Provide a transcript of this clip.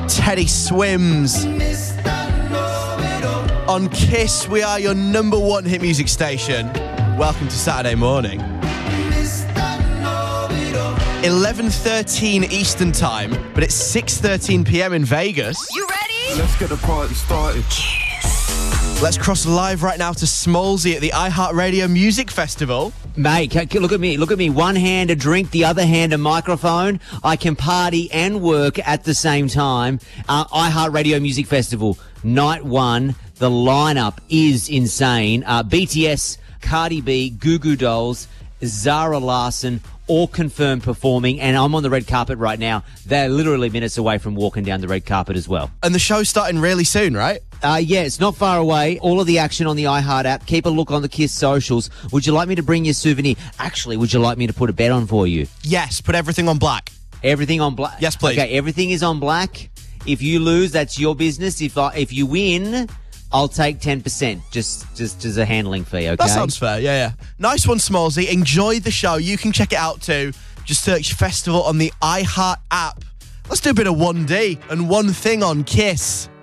Teddy Swims. On Kiss, we are your number one hit music station. Welcome to Saturday morning. 11:13 Eastern time, but it's 6:13 p.m. in Vegas. You ready? Let's get the party started. Let's cross live right now to Smallsy at the iHeartRadio Music Festival. Mate, look at me. Look at me. One hand a drink, the other hand a microphone. I can party and work at the same time. iHeartRadio Music Festival, night one. The lineup is insane. BTS, Cardi B, Goo Goo Dolls, Zara Larsson, all confirmed performing, and I'm on the red carpet right now. They're literally minutes away from walking down the red carpet as well. And the show's starting really soon, right? Yeah, it's not far away. All of the action on the iHeart app. Keep a look on the Kiss socials. Would you like me to bring you a souvenir? Actually, would you like me to put a bet on for you? Yes, put everything on black. Everything on black? Yes, please. Okay, everything is on black. If you lose, that's your business. If you win, I'll take 10%, just as a handling fee, okay? That sounds fair, yeah. Nice one, Smallsy. Enjoy the show. You can check it out too. Just search Festival on the iHeart app. Let's do a bit of 1D and One Thing on Kiss.